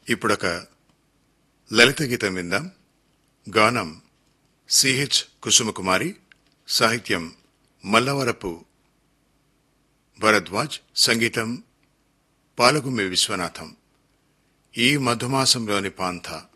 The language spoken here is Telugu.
ఇప్పుడొక లలిత గీతం విందాం. గానం సిహెచ్ కుసుమకుమారి, సాహిత్యం మల్లవరపు భరద్వాజ్, సంగీతం పాలగుమ్మి విశ్వనాథం. ఈ మధుమాసంలోని పాంథ.